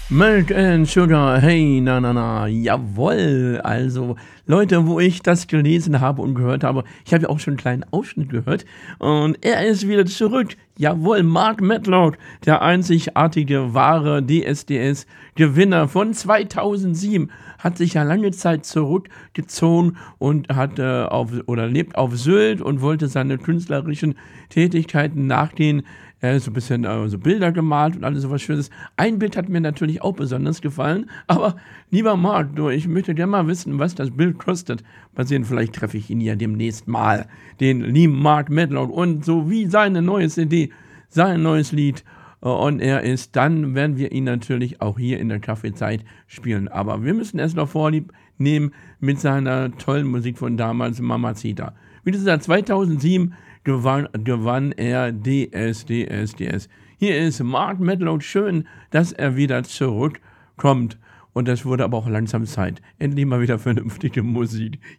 Milk and Sugar, hey, na, na, na, jawohl. Also, Leute, wo ich das gelesen habe und gehört habe, ich habe ja auch schon einen kleinen Ausschnitt gehört und er ist wieder zurück. Jawohl, Mark Medlock, der einzigartige, wahre DSDS-Gewinner von 2007, hat sich ja lange Zeit zurückgezogen und hat lebt auf Sylt und wollte seine künstlerischen Tätigkeiten nachgehen. So ein bisschen so Bilder gemalt und alles so was Schönes. Ein Bild hat mir natürlich auch besonders gefallen, aber lieber Marc, du, ich möchte gerne mal wissen, was das Bild kostet. Mal sehen, vielleicht treffe ich ihn ja demnächst mal, den lieben Mark Medlock und so wie seine neue CD, sein neues Lied und er ist, dann werden wir ihn natürlich auch hier in der Kaffeezeit spielen. Aber wir müssen erst noch Vorlieb nehmen mit seiner tollen Musik von damals, Mamacita. Wie gesagt, 2007 gewann er DSDS. Hier ist Mark Medlock. Schön, dass er wieder zurückkommt. Und es wurde aber auch langsam Zeit. Endlich mal wieder vernünftige Musik.